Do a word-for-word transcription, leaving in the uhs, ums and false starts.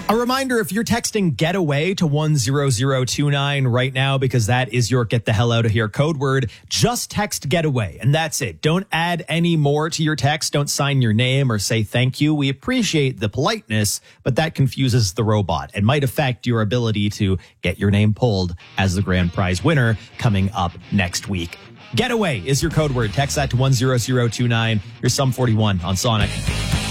A reminder, if you're texting getaway to one zero zero two nine right now, because that is your get the hell out of here code word, just text getaway and that's it. Don't add any more to your text. Don't sign your name or say thank you. We appreciate the politeness, but that confuses the robot and might affect your ability to get your name pulled as the grand prize winner coming up next week. Getaway is your code word. Text that to one zero zero two nine. You're Sum forty-one on Sonic.